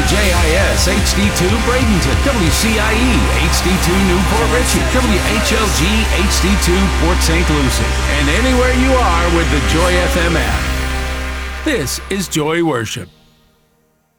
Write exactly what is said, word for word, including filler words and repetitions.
J I S H D two Bradenton, W C I E H D two Newport Richey, W H L G H D two Port Saint Lucie, and anywhere you are with the Joy F M app. This is Joy Worship.